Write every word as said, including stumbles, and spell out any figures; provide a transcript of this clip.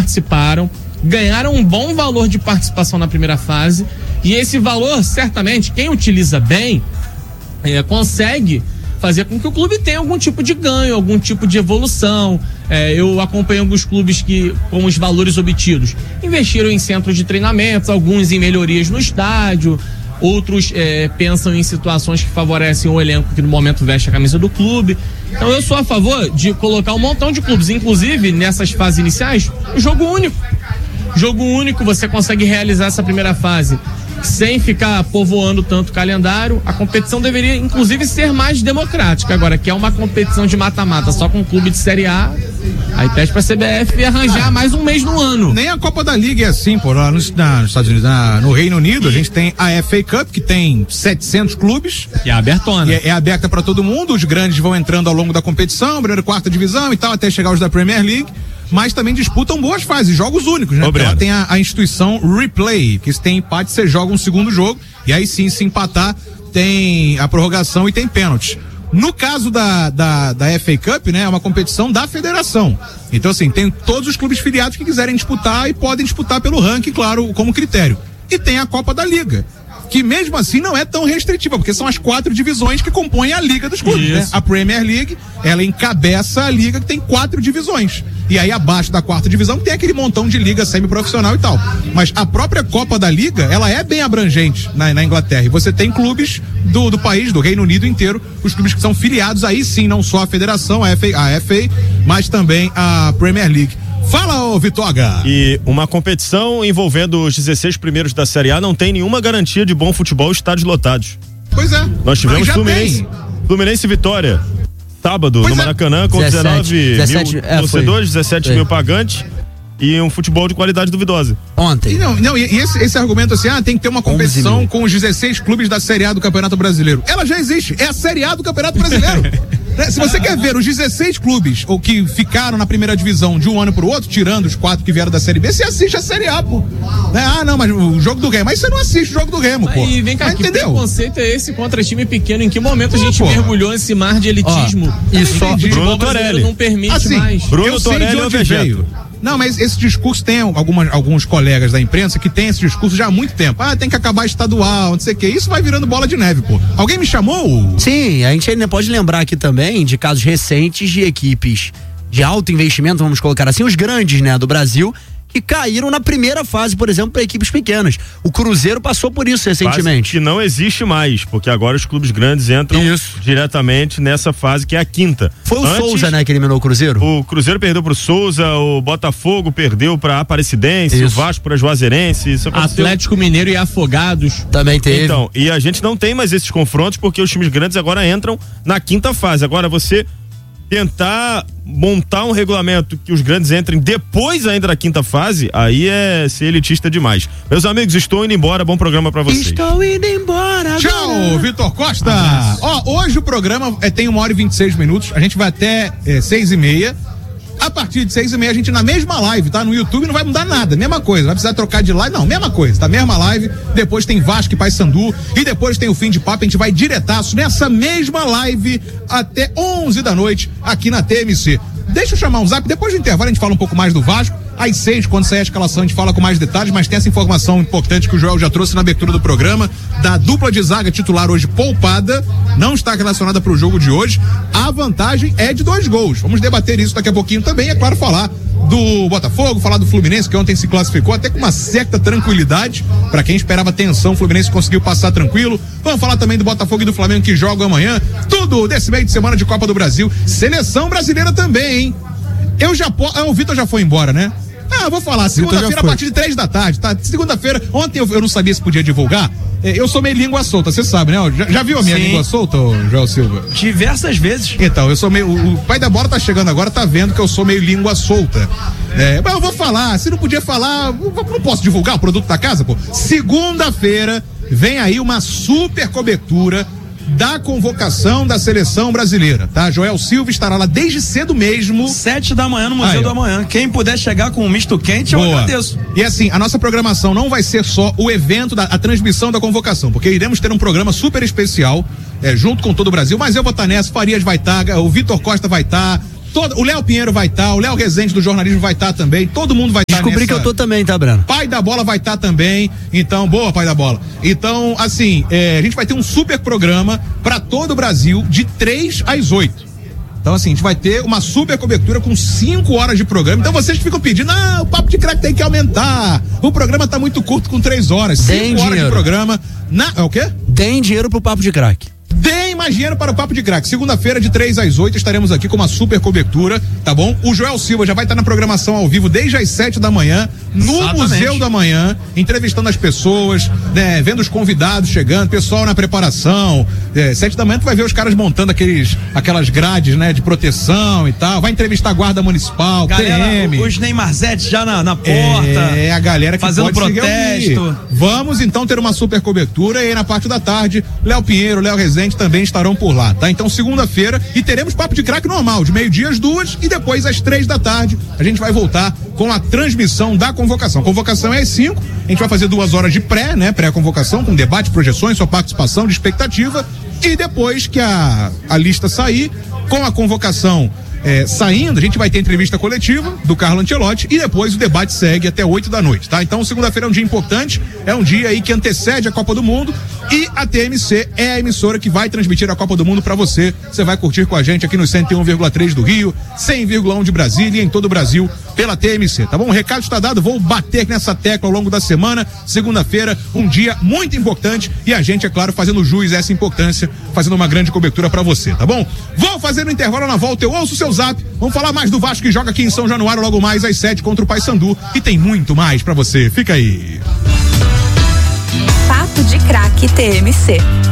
participaram, ganharam um bom valor de participação na primeira fase, e esse valor, certamente, quem utiliza bem, é, consegue fazer com que o clube tenha algum tipo de ganho, algum tipo de evolução. É, eu acompanho alguns clubes que, com os valores obtidos, investiram em centros de treinamentos, alguns em melhorias no estádio, outros é, pensam em situações que favorecem o elenco que no momento veste a camisa do clube. Então eu sou a favor de colocar um montão de clubes, inclusive nessas fases iniciais, um jogo único. Jogo único, você consegue realizar essa primeira fase sem ficar povoando tanto o calendário. A competição deveria, inclusive, ser mais democrática. Agora, que é uma competição de mata-mata só com um clube de Série A, aí pede pra C B F arranjar ah, mais um mês no ano. Nem a Copa da Liga é assim, pô. Lá nos, na, nos Estados Unidos, na, no Reino Unido, a gente tem a F A Cup, que tem setecentos clubes. E é abertona. É, é aberta pra todo mundo, os grandes vão entrando ao longo da competição, primeira e quarta divisão e tal, até chegar os da Premier League. Mas também disputam boas fases, jogos únicos, né? Porque ela tem a, a instituição Replay, que se tem empate, você joga um segundo jogo, e aí sim, se empatar, tem a prorrogação e tem pênalti. No caso da, da, da F A Cup, né, é uma competição da federação. Então, assim, tem todos os clubes filiados que quiserem disputar e podem disputar pelo ranking, claro, como critério. E tem a Copa da Liga, que mesmo assim não é tão restritiva, porque são as quatro divisões que compõem a liga dos clubes, né? A Premier League, ela encabeça a liga que tem quatro divisões. E aí abaixo da quarta divisão tem aquele montão de liga semiprofissional e tal. Mas a própria Copa da Liga, ela é bem abrangente na, na Inglaterra. E você tem clubes do, do país, do Reino Unido inteiro, os clubes que são filiados aí sim, não só a federação, a F A, a F A, mas também a Premier League. Fala, ô Vitoga! E uma competição envolvendo os dezesseis primeiros da Série A não tem nenhuma garantia de bom futebol e estádios lotados. Pois é. Nós tivemos Fluminense, Fluminense e Vitória, sábado, pois no Maracanã, é. com dezesete, dezesete mil é, torcedores, foi. dezessete foi. mil pagantes e um futebol de qualidade duvidosa. Ontem. E não, não, e esse, esse argumento assim, ah, tem que ter uma competição com os dezesseis clubes da Série A do Campeonato Brasileiro. Ela já existe, é a Série A do Campeonato Brasileiro. Né? Se você quer ver os dezesseis clubes ou que ficaram na primeira divisão de um ano pro outro, tirando os quatro que vieram da Série B, você assiste a Série A, pô. Né? Ah, não, mas o jogo do Remo, mas você não assiste o jogo do Remo, pô. E vem cá, mas que entendeu? Preconceito é esse contra time pequeno? Em que momento a gente pô, mergulhou nesse mar de elitismo? Ó, e só Bruno Torelli não permite assim, mais. Bruno Torelli é o veio. Não, mas esse discurso tem algumas, alguns colegas da imprensa que tem esse discurso já há muito tempo. Ah, tem que acabar estadual, não sei o que. Isso vai virando bola de neve, pô. Alguém me chamou? Sim, a gente ainda pode lembrar aqui também de casos recentes de equipes de alto investimento, vamos colocar assim, os grandes, né, do Brasil, que caíram na primeira fase, por exemplo, para equipes pequenas. O Cruzeiro passou por isso recentemente. Fase que não existe mais, porque agora os clubes grandes entram isso. diretamente nessa fase que é a quinta. Foi o Antes, Souza, né, que eliminou o Cruzeiro? O Cruzeiro perdeu pro Souza, o Botafogo perdeu pra Aparecidense, isso. o Vasco pra Juazeirense. Isso Atlético Mineiro e Afogados também teve. Então, e a gente não tem mais esses confrontos porque os times grandes agora entram na quinta fase. Agora você tentar montar um regulamento que os grandes entrem depois ainda da quinta fase, aí é ser elitista demais. Meus amigos, estou indo embora, bom programa pra vocês. Estou indo embora agora. Tchau, Vitor Costa. Ó, hoje o programa é, tem uma hora e vinte e seis minutos, a gente vai até é, seis e meia. A partir de seis e meia, a gente na mesma live, tá? No YouTube não vai mudar nada, mesma coisa. Vai precisar trocar de live, não, mesma coisa, tá? Mesma live. Depois tem Vasco e Paysandu. E depois tem o Fim de Papo. A gente vai diretaço nessa mesma live até onze da noite aqui na T M C. Deixa eu chamar um zap. Depois do intervalo, a gente fala um pouco mais do Vasco. Às seis, quando sair a escalação, a gente fala com mais detalhes, mas tem essa informação importante que o Joel já trouxe na abertura do programa, da dupla de zaga titular hoje poupada, não está relacionada para o jogo de hoje. A vantagem é de dois gols. Vamos debater isso daqui a pouquinho também, é claro, falar do Botafogo, falar do Fluminense, que ontem se classificou até com uma certa tranquilidade. Para quem esperava tensão, o Fluminense conseguiu passar tranquilo. Vamos falar também do Botafogo e do Flamengo que jogam amanhã. Tudo desse meio de semana de Copa do Brasil. Seleção brasileira também, hein? Eu já po... ah, o Vitor já foi embora, né? Ah, vou falar, segunda-feira a partir de três da tarde, tá? Segunda-feira, ontem eu, eu não sabia se podia divulgar, eu sou meio língua solta, você sabe, né? Já, já viu a minha Sim. língua solta, Joel Silva? Diversas vezes. Então, eu sou meio, o, o pai da bola tá chegando agora, tá vendo que eu sou meio língua solta. É, mas eu vou falar, se não podia falar, não posso divulgar o produto da casa, pô? Segunda-feira, vem aí uma super cobertura da convocação da seleção brasileira, tá? Joel Silva estará lá desde cedo mesmo. Sete da manhã no Museu Aí, do Amanhã. Quem puder chegar com um misto quente, Boa. eu agradeço. E assim, a nossa programação não vai ser só o evento, da, a transmissão da convocação, porque iremos ter um programa super especial, é, junto com todo o Brasil, mas eu vou estar nessa, Farias vai estar, o Vitor Costa vai estar, Todo, o Léo Pinheiro vai estar, tá, o Léo Rezende do jornalismo vai estar tá também, todo mundo vai estar. Tá Descobri nessa... que eu tô também, tá, Breno? Pai da Bola vai estar tá também, então, boa, Pai da Bola. Então, assim, é, a gente vai ter um super programa pra todo o Brasil de três às oito. Então, assim, a gente vai ter uma super cobertura com cinco horas de programa. Então, vocês ficam pedindo, ah, o Papo de Craque tem que aumentar. O programa tá muito curto com três horas. Cinco horas de programa. Na, é o quê? Deem dinheiro pro Papo de Craque. Deem mais dinheiro para o Papo de Craque. Segunda-feira, de três às oito, estaremos aqui com uma super cobertura, tá bom? O Joel Silva já vai estar na programação ao vivo desde as sete da manhã, no Exatamente. Museu da Manhã, entrevistando as pessoas, né? Vendo os convidados chegando, pessoal na preparação. É, sete da manhã tu vai ver os caras montando aqueles, aquelas grades, né? De proteção e tal. Vai entrevistar a Guarda Municipal, galera, T M. Os Neymarzetes já na, na porta. É, a galera que fazendo pode protesto. Vamos então ter uma super cobertura e aí na parte da tarde, Léo Pinheiro, Léo Rezende também estarão por lá, tá? Então segunda-feira e teremos Papo de Craque normal, de meio-dia às duas e depois às três da tarde a gente vai voltar com a transmissão da convocação. Convocação é às cinco, a gente vai fazer duas horas de pré, né? Pré-convocação com debate, projeções, sua participação, de expectativa e depois que a, a lista sair, com a convocação É, saindo, a gente vai ter entrevista coletiva do Carlo Ancelotti e depois o debate segue até oito da noite, tá? Então segunda-feira é um dia importante, é um dia aí que antecede a Copa do Mundo e a T M C é a emissora que vai transmitir a Copa do Mundo pra você. Você vai curtir com a gente aqui no cento e um vírgula três do Rio, cem vírgula um de Brasília e em todo o Brasil pela T M C, tá bom? O recado está dado, vou bater nessa tecla ao longo da semana. Segunda-feira, um dia muito importante e a gente, é claro, fazendo jus a essa importância, fazendo uma grande cobertura pra você, tá bom? Vou fazer no intervalo, na volta eu ouço o seu zap. Vamos falar mais do Vasco que joga aqui em São Januário logo mais às sete contra o Paysandu e tem muito mais pra você. Fica aí. Papo de Craque T M C.